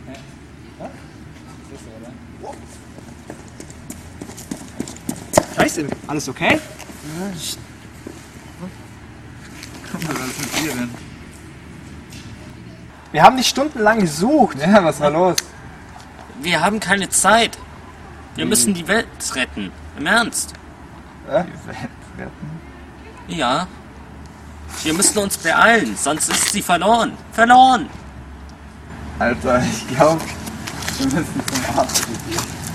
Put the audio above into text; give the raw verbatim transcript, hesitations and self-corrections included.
Ja. Scheiße, alles okay? Ja. Guck mal, was ist mit dir denn? Wir haben dich stundenlang gesucht. Ja, was war los? Wir haben keine Zeit. Wir müssen die Welt retten. Im Ernst. Ja? Die Welt retten? Ja. Wir müssen uns beeilen, sonst ist sie verloren. Verloren! Alter, ich glaube, wir müssen zum Arzt gehen.